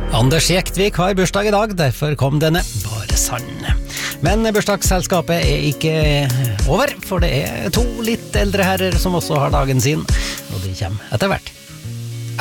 Anders Jektvik har bursdag i dag, derfor kom denne bare sann. Men bursdagsselskapet er ikke over, for det er to litt eldre herrer som også har dagen sin, og de kommer etter hvert.